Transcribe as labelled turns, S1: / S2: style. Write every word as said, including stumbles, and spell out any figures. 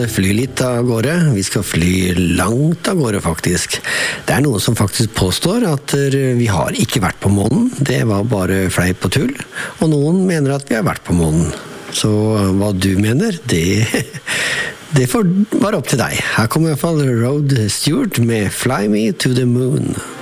S1: fly litt av gårde. Vi skal fly langt av gårde, faktisk. Det er noen som faktisk påstår at vi har ikke vært på månen. Det var bare fleip og tull. Og noen mener at vi har vært på månen. Så hva du mener, det, det får være opp til deg. Her kommer i hvert fall Rod Stewart med Fly Me to the Moon.